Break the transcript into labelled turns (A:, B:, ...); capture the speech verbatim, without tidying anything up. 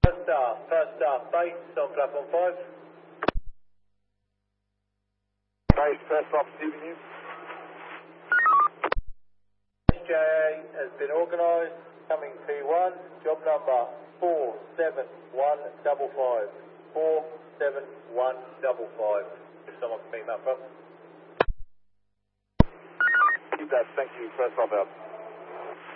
A: First star, first star, base on platform five.
B: Base, first stop, receiving you.
A: S J A has been organised, coming P one, job number four seven one five five. four seven one five five. If someone can pick that up.
B: Keep that, thank you, first stop out.